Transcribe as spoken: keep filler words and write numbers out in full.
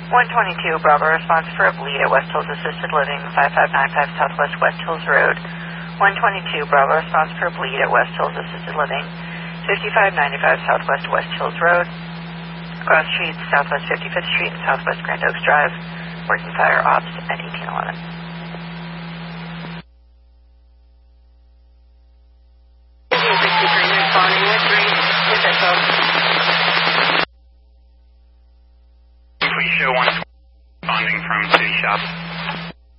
one twenty-two, Bravo, response for a bleed at West Hills Assisted Living, five five nine five Southwest West Hills Road. one twenty-two, Bravo, response for a bleed at West Hills Assisted Living, fifty-five ninety-five Southwest West Hills Road. Cross Streets, Southwest fifty-fifth Street and Southwest Grand Oaks Drive. Working fire ops at eighteen eleven. sixty-three responding with three. With that phone. Please show one responding from City Shop.